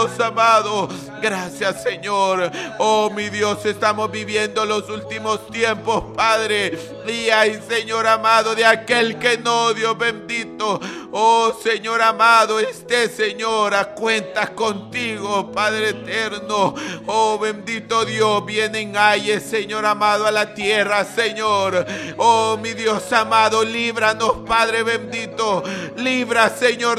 amado. Gracias, Señor. Oh, mi Dios, estamos viviendo los últimos tiempos, Padre. Y ay, Señor amado, de aquel que no, Dios bendito. Oh, Señor amado, Señor, a cuentas contigo, Padre eterno. Oh, bendito Dios, vienen ayes, Señor amado, a la tierra, Señor. Oh, mi Dios amado, líbranos, Padre bendito. Libra, Señor